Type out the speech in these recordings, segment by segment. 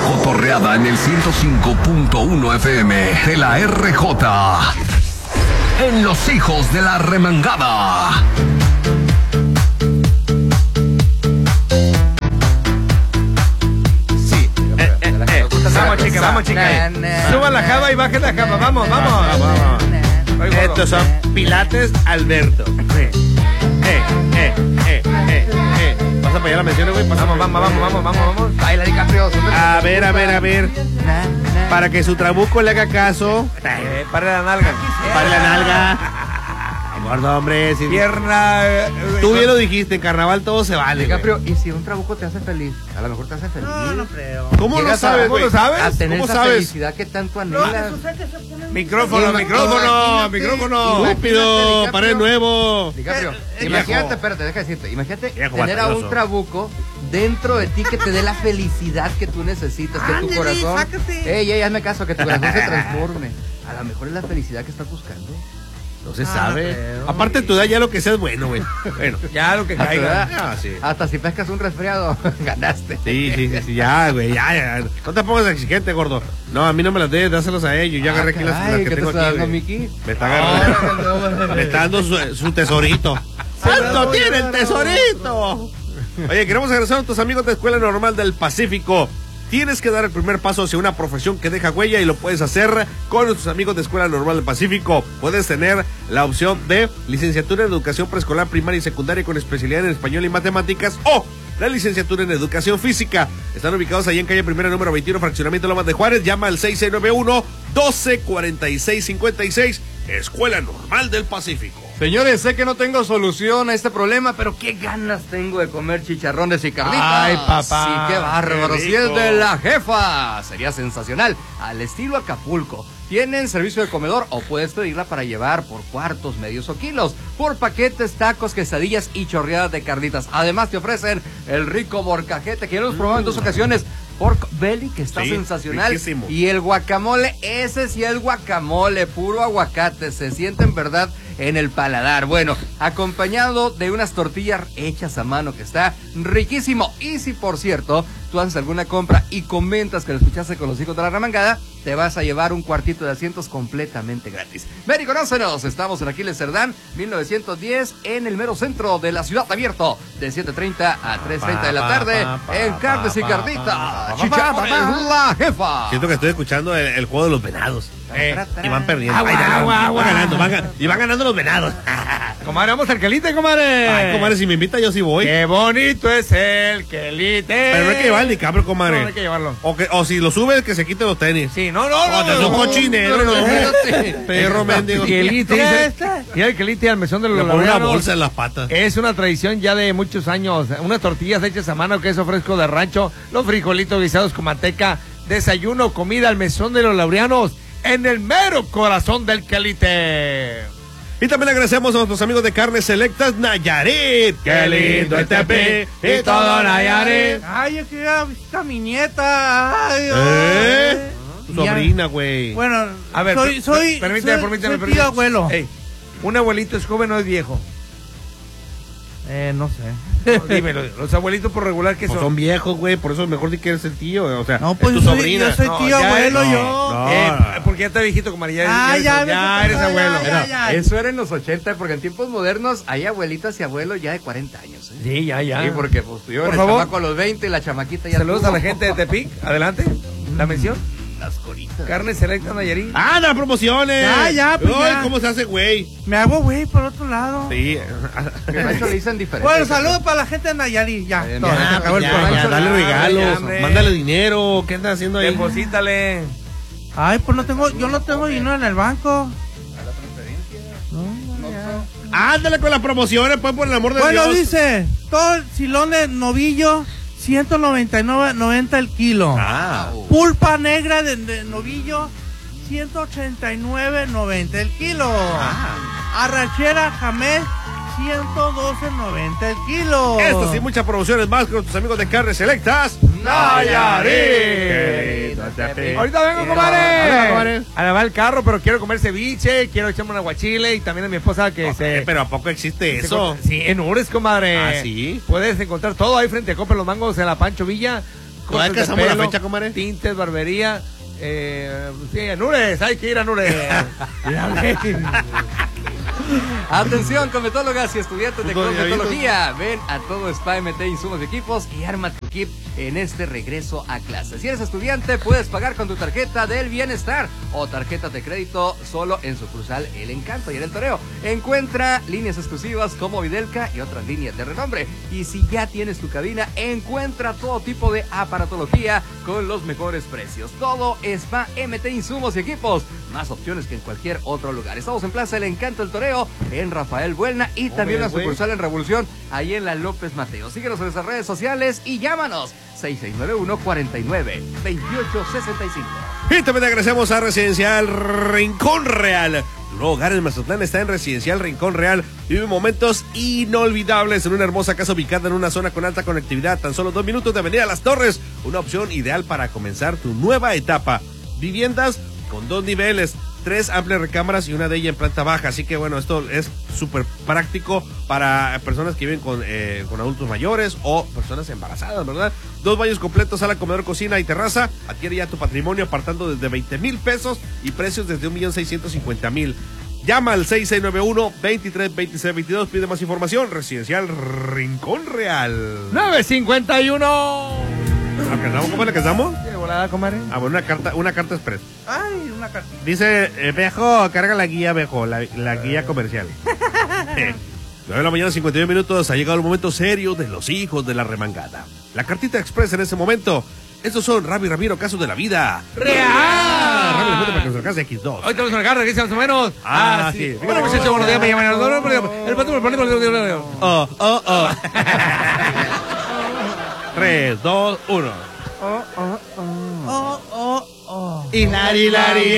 cotorreada en el 105.1 FM de la RJ. En Los Hijos de la Remangada. Sí. Vamos, chica. Suba la java y baje la java. Vamos. Estos son Pilates Alberto. Pasa para allá la mención, güey. Vamos. Baila, DiCaprio. A ver. Para que su trabuco le haga caso. Para la nalga. Para la nalga. Gordo, hombre. Si Pierna. tú bien lo dijiste, en carnaval todo se vale. DiCaprio, ¿y si un trabuco te hace feliz? A lo mejor te hace feliz. No creo. ¿Cómo lo Llegas sabes, a- güey? ¿Cómo lo sabes? A tener ¿Cómo esa sabes? felicidad que tanto anhelas. Micrófono. Estúpido, pared nuevo. DiCaprio, Viejo. imagínate, espérate, deja decirte. Imagínate Viejo tener a un batalloso. trabuco dentro de ti que te dé la felicidad que tú necesitas, que tu Ándale, corazón. sácate. Ey, hazme caso, que tu corazón se transforme. A lo mejor es la felicidad que estás buscando. No se Ah, sabe. no creo. Aparte, tu edad ya lo que sea es bueno, güey. Bueno. Ya lo que caiga. Ah, sí. Hasta si pescas un resfriado, ganaste. Sí, ya, güey, ya. No te pongas exigente, gordo. No, a mí no me las des, dáselos a ellos. Yo agarré aquí las Caray, que ¿qué te tengo está aquí, dando, güey. Miki? Me está agarrando. Me está dando su tesorito. ¿Cuánto tiene el tesorito? Oye, queremos agradecer a tus amigos de Escuela Normal del Pacífico. Tienes que dar el primer paso hacia una profesión que deja huella y lo puedes hacer con nuestros amigos de Escuela Normal del Pacífico. Puedes tener la opción de licenciatura en educación preescolar, primaria y secundaria con especialidad en español y matemáticas o la licenciatura en educación física. Están ubicados ahí en calle Primera número 21, fraccionamiento Lomas de Juárez. Llama al 6691-124656. Escuela Normal del Pacífico. Señores, sé que no tengo solución a este problema, pero qué ganas tengo de comer chicharrones y carnitas. Ay, papá. Sí, qué bárbaro. Qué Si es rico. de la jefa, sería sensacional. Al estilo Acapulco. Tienen servicio de comedor o puedes pedirla para llevar por cuartos, medios o kilos, por paquetes, tacos, quesadillas y chorreadas de carnitas. Además te ofrecen el rico morcajete que ya lo hemos probado en 2 ocasiones. Pork belly, que está Sí, sensacional. riquísimo. Y el guacamole, ese sí es guacamole, puro aguacate. Se siente en verdad en el paladar. Bueno, acompañado de unas tortillas hechas a mano que está riquísimo. Y si, por cierto, tú haces alguna compra y comentas que lo escuchaste con Los Hijos de la Remangada, te vas a llevar un cuartito de asientos completamente gratis. Ven y conócenos. Estamos en Aquiles Cerdán, 1910, en el mero centro de la ciudad, abierto de 7:30 a 3:30 de la tarde, en Carnes y Carnitas. Chicharrones, la jefa. Siento que estoy escuchando el juego de los venados. Y van perdiendo. Agua, Ay, ya, agua. van ganando, y van ganando los venados. Comadre, vamos al quelite, comadre. Ay, comadre, si me invita yo sí voy. Qué bonito es el quelite. Pero no hay que llevar el DiCaprio, comadre. No hay que llevarlo. O si lo sube, que se quite los tenis. Sí, no. Es un cochinero, no. Perro mendigo. Quelite, dice. Y el quelite al mesón de los Le pone una laureanos. bolsa en las patas. Es una tradición ya de muchos años. Unas tortillas hechas a mano, queso fresco de rancho, los frijolitos guisados con manteca, desayuno, comida al mesón de los laureanos, en el mero corazón del quelite. Y también agradecemos a nuestros amigos de Carnes Selectas Nayarit. ¡Qué lindo el Tepe y todo Nayarit! Ay, yo quería visitar a mi nieta. Ay, Tu sobrina, güey. Bueno, A ver, permíteme. soy tío abuelo. Ey, ¿un abuelito es joven o es viejo? No sé. Dímelo, los abuelitos por regular que Pues son. son viejos, güey, por eso es mejor si quieres el tío, o sea, No, pues es tu yo soy- sobrina. yo soy tío ya, abuelo, no, yo. no. Porque ya está viejito, comadre. Ah, ya eres abuelo. ya. Eso era en los 80, porque en tiempos modernos hay abuelitas y abuelos ya de 40 años. Sí, ya. Sí, porque pues yo Por era el favor. chamaco a los 20 y la chamaquita ya Saludos tuvo. a la gente de Tepic. Adelante. La mención. Las coritas. Carne selecta Nayarit. ¡Anda, promociones! Ya, pues Ay, ya. ¿cómo se hace, güey? Me hago güey por otro lado. Sí. Que Rancho le dicen diferente. Bueno, saludos para la gente de Nayarit. Ya, Bien, todo. bien. Se acabó el Ya, programa. ya, dale regalos, hombre. mándale dinero, ¿qué andas haciendo ahí? Deposítale. Ay, pues yo no tengo dinero en el banco. Ándale con las promociones, pues, por el amor de Bueno, Dios. dice, todo el silón de novillo, 199.90 el kilo. Ah. Pulpa negra de novillo, 189.90 el kilo. Arrachera jamés, 112.90 el kilo. Estas y muchas promociones más con tus amigos de Carnes Selectas Nayarit. Ahorita vengo, comadre. A lavar el carro, pero quiero comer ceviche, quiero echarme un aguachile y también a mi esposa que se... Pero ¿a poco existe se eso? Sí, en Ures, comadre. ¿Ah, sí? Puedes encontrar todo ahí frente a Copa Los Mangos en la Pancho Villa. cortes de casamos la pelo, fecha, comadre? tintes, barbería. Sí, Nures, hay que ir a Nures. Atención, cosmetólogas y estudiantes de Punto de cosmetología. Ven a todo Spa MT Insumos y Equipos y arma tu kit en este regreso a clases. Si eres estudiante, puedes pagar con tu tarjeta del bienestar o tarjeta de crédito solo en sucursal El Encanto y en El Toreo. Encuentra líneas exclusivas como Videlca y otras líneas de renombre. Y si ya tienes tu cabina, encuentra todo tipo de aparatología con los mejores precios. Todo Spa MT Insumos y Equipos. Más opciones que en cualquier otro lugar. Estamos en Plaza El Encanto, El Toreo, en Rafael Buelna y también la sucursal en Revolución, ahí en la López Mateo. Síguenos en nuestras redes sociales y llámanos 6691-49-2865. Y también agradecemos a Residencial Rincón Real. Tu nuevo hogar en Mazatlán está en Residencial Rincón Real. Vive momentos inolvidables en una hermosa casa ubicada en una zona con alta conectividad. Tan solo 2 minutos de Avenida Las Torres. Una opción ideal para comenzar tu nueva etapa. Viviendas con 2 niveles, 3 amplias recámaras y una de ellas en planta baja. Así que bueno, esto es súper práctico para personas que viven con adultos mayores o personas embarazadas, ¿verdad? 2 baños completos, sala, comedor, cocina y terraza. Adquiere ya tu patrimonio apartando desde 20,000 pesos y precios desde 1,650,000. Llama al 6691-232622. Pide más información. Residencial Rincón Real. 951. ¿Cómo le casamos? ¿Qué volada, comadre? Ah, bueno, una carta express. Ay, una carta. Dice, Bejo, carga la guía, Bejo, la guía comercial. 9 de la mañana, 51 minutos, ha llegado el momento serio de los hijos de la remangada. La cartita express en ese momento. Estos son Rabi y Ramiro, casos de la vida. ¡Real! Rabi, les para que nos alcance X2. Hoy tenemos una carta que dice más o menos. Sí. Bueno, muchachos, buenos días, me llaman el patrón, Oh. 3, 2, 1. Hilari.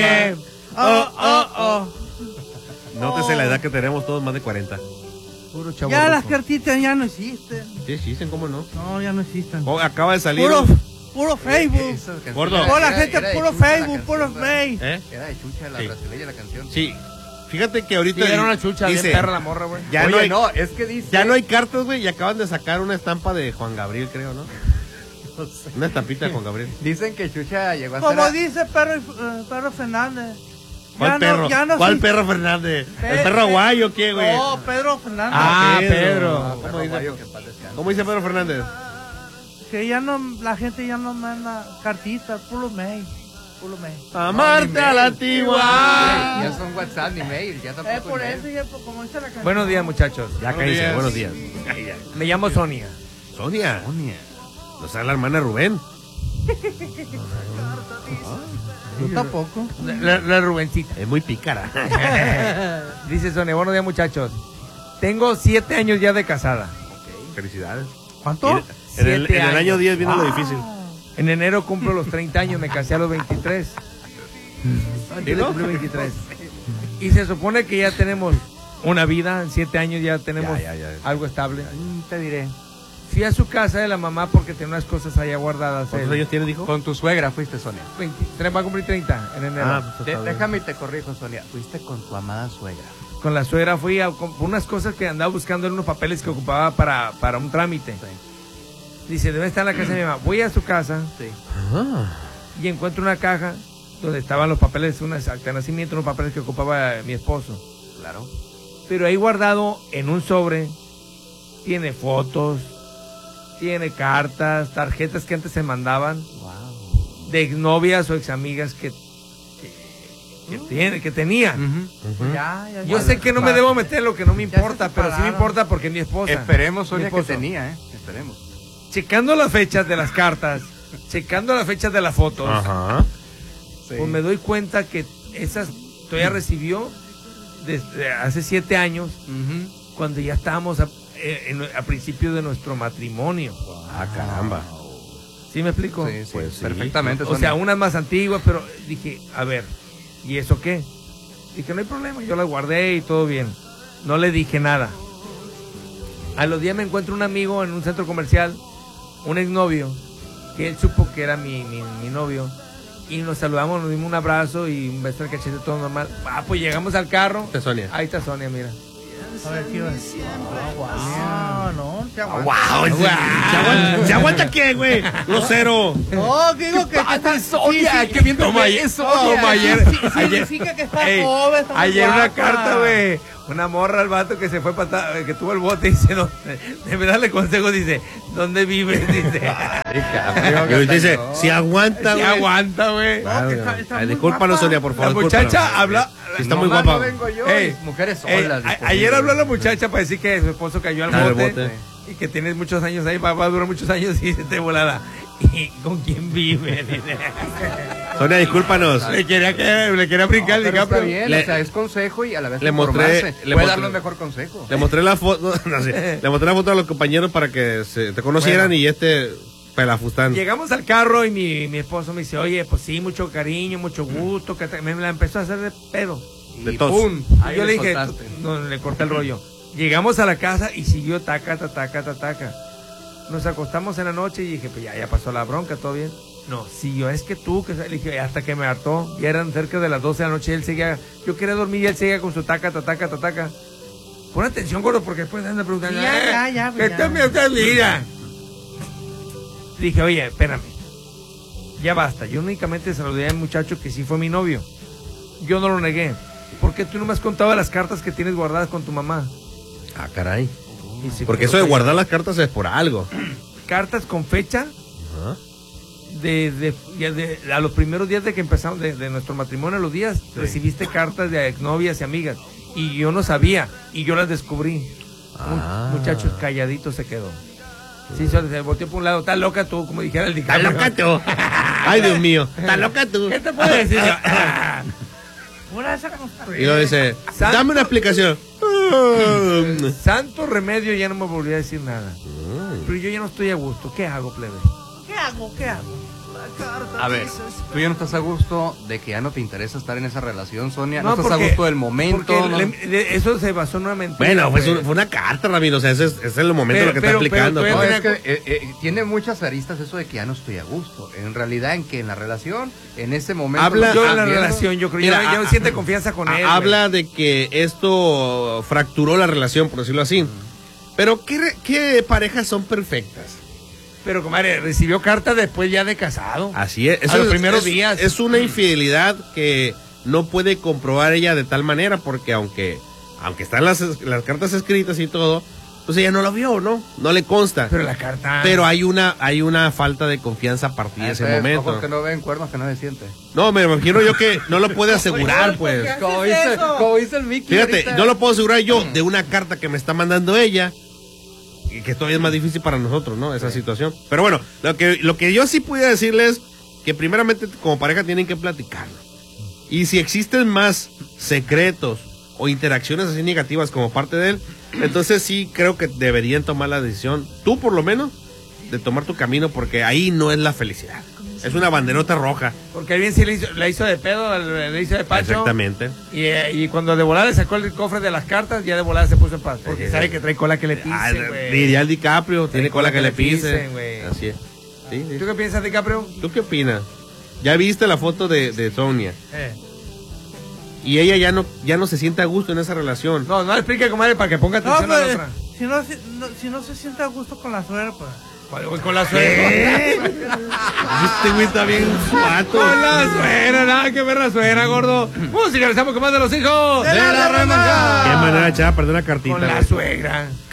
Nótese la edad que tenemos todos, más de 40. Puro chavo. Ya las cartitas ya no existen. Sí, existen, ¿cómo no? No, ya no existen. Acaba de salir. Puro Facebook. Gordo. Toda la gente, puro Facebook, puro Facebook. Era de Chucha la Sí. brasileña la canción. Sí. Fíjate que ahorita. Era una chucha, bien dice, perra la morra, güey. Ya Oye, no hay, es que dice. ya no hay cartas, güey, y acaban de sacar una estampa de Juan Gabriel, creo, ¿no? Una estampita de Juan Gabriel. Dicen que Chucha llegó a Como ser. dice Perro Fernández. ¿Cuál perro? ¿Cuál perro Fernández? ¿El perro aguayo qué, güey? No, Pedro Fernández. Pedro. ¿Cómo dice Pedro Fernández? Que ya no, la gente ya no manda cartitas, puro mail. Amarte a la antigua. Ya son WhatsApp ni mail, ya tampoco. Por email. eso, ya, como dice la canción. Buenos días, muchachos. Ya cállese, buenos días. Me llamo Sonia. Sonia. ¿No sabe la hermana de Rubén? Yo tampoco. La Rubencita. Es muy pícara. Dice Sonia, buenos días, muchachos. Tengo 7 años ya de casada. Felicidades. ¿Cuánto? En el 7 año años. 10 viene lo difícil. En enero cumplo los 30 años, me casé a los 23. Antes de cumplir 23. Y se supone que ya tenemos una vida, en 7 años ya tenemos Ya. algo estable. Te diré. Fui a su casa de la mamá porque tenía unas cosas allá guardadas. ¿Cuántos años tiene, dijo? Con tu suegra fuiste, Sonia. 23, va a cumplir 30 en enero. Pues está bien. Déjame y te corrijo, Sonia. Fuiste con tu amada suegra. Con la suegra fui a por unas cosas que andaba buscando en unos papeles que ocupaba para un trámite. Dice, debe estar en la casa de mi mamá. Voy a su casa Sí. y encuentro una caja donde estaban los papeles, unas acta de nacimiento, unos papeles que ocupaba mi esposo. Claro. Pero ahí guardado en un sobre, tiene fotos, tiene cartas, tarjetas que antes se mandaban Wow. de exnovias o examigas que tenía. Ya, Yo sé que no me debo meter lo que no me Ya se importa, pero sí me separaron. importa porque es mi esposa. Esperemos, Mi Sonia, que esposo. tenía, Esperemos. Checando las fechas de las cartas, checando las fechas de las fotos, Ajá. pues me doy cuenta que esas todavía recibió desde hace 7 años, cuando ya estábamos a principio de nuestro matrimonio. Ah, caramba. ¿Sí me explico? Sí, Pues sí. perfectamente, O Sonia. sea, unas más antiguas, pero dije, a ver, ¿y eso qué? Dije, no hay problema, yo las guardé y todo bien. No le dije nada. A los días me encuentro un amigo en un centro comercial, un exnovio, que él supo que era mi novio, y nos saludamos, nos dimos un abrazo y un beso al cachete, todo normal. Pues llegamos al carro. Está Sonia. Ahí está Sonia, mira. A ver, ¿qué va? No, te aguanta. ¡Wow! ¿Se aguanta qué, güey? Grosero. No, digo que Sonia, qué bien Como ayer, eso. como ayer, significa que está ey, joven, está muy ayer una guapa. carta, güey. Una morra al vato que se fue que tuvo el bote, dice, no, de verdad le consejo, dice, ¿dónde vives? Dice, Y ahorita dice, si aguanta, si güey. aguanta, güey. No, que está muy Discúlpanos, guapa. Sonia, por La favor. muchacha discúlpanos. habla. Sí, está muy Nomás guapa. no vengo yo, Ey, mujeres ey, solas. ayer habló la muchacha para decir que su esposo cayó al Al bote, bote. y que tienes muchos años ahí, va a durar muchos años y se te volada. ¿Y con quién vive? Dice. Sonia, discúlpanos. Le quería brincar el Pero está DiCaprio. bien, Le- o sea, es consejo y a la vez le informarse. le Puede mostré- darle un mejor consejo. Le mostré la foto, no sé, le mostré la foto a los compañeros para que te conocieran Bueno. y pelafustán. Llegamos al carro y mi esposo me dice, oye, pues sí, mucho cariño, mucho gusto, me la empezó a hacer de pedo. De Y tos. ¡pum! Ahí Yo le le dije, soltaste. no, le corté el rollo. Llegamos a la casa y siguió taca. Nos acostamos en la noche y dije, pues ya pasó la bronca, todo bien. No, siguió, es que tú, le dije, hasta que me hartó, ya eran cerca de las 12 de la noche y él seguía, yo quería dormir y él seguía con su taca. Pon atención, gordo, porque después andan preguntando, Ya, ¿qué ya. te me haces, mira? Dije, oye, espérame, ya basta. Yo únicamente saludé al muchacho que sí fue mi novio. Yo no lo negué. ¿Por qué tú no me has contado las cartas que tienes guardadas con tu mamá? Ah, caray. Y se Porque quedó eso de callado. guardar las cartas es por algo. Cartas con fecha Ajá. a los primeros días de que empezamos de nuestro matrimonio, a los días, recibiste cartas de exnovias y amigas. Y yo no sabía, y yo las descubrí. Ah. Un muchacho calladito se quedó. Sí, se volteó por un lado, está loca tú, como dijera el ¡Está DiCaprio. loca tú! ¡Ay, Dios mío! ¡Está loca tú! ¿Qué te puedo decir? Pura esa cosa. Y lo dice, Santo- dame una explicación. Santo remedio, ya no me volví a decir nada. Pero yo ya no estoy a gusto. ¿Qué hago, plebe? ¿Qué hago? A ver, tú ya no estás a gusto de que ya no te interesa estar en esa relación, Sonia. No, No, estás porque- a gusto del momento. Porque ¿no? eso se basó en una mentira. Bueno, güey. fue una carta, Ramiro. O sea, ese es el momento Pero- lo que está pero- explicando. pero- No, pues. es que tiene muchas aristas eso de que ya no estoy a gusto. En realidad, en que en la relación, en ese momento. Habla- Yo en la estás viendo- relación, yo creo, Mira, ya no siente confianza con él. Habla de que esto fracturó la relación, por decirlo así. Pero, ¿qué parejas son perfectas? Pero, comadre, recibió carta después ya de casado. Así es. A los primeros días. Es una infidelidad que no puede comprobar ella de tal manera, porque aunque están las cartas escritas y todo, pues ella no lo vio, ¿no? No le consta. Pero la carta. Pero hay una falta de confianza a partir de ese Ojos momento. que no ven, cuernos que no se sienten. No, me imagino yo que no lo puede asegurar, pues. Como dice el Mickey. Fíjate, ahorita. no lo puedo asegurar yo de una carta que me está mandando ella, y que todavía es más difícil para nosotros, ¿no? Esa situación. Pero bueno, lo que yo sí pudiera decirles que primeramente como pareja tienen que platicarlo. Y si existen más secretos o interacciones así negativas como parte de él, entonces sí creo que deberían tomar la decisión, tú por lo menos, de tomar tu camino, porque ahí no es la felicidad. Es una banderota roja. Porque bien sí le hizo de pedo, le hizo de pacho. Exactamente. Y cuando de volada le sacó el cofre de las cartas, ya de volada se puso en paz. Porque sabe que trae cola que le pise, güey. Diría el DiCaprio, tiene cola que le pise. pisen, güey. Así es. Sí, sí. ¿Tú qué piensas, DiCaprio? ¿Tú qué opinas? Ya viste la foto de Sonia. Y ella ya no se siente a gusto en esa relación. No, no le explique, comadre, para que ponga No, atención a la pues, otra. si no se siente a gusto con la suegra, pues. Con la suegra. Este güey está bien suato. Con la suegra, nada que ver la suegra, gordo. Música, regresamos con más de los hijos ¡De la remangada! Qué manera de echar a perder una cartita. con la güey. suegra.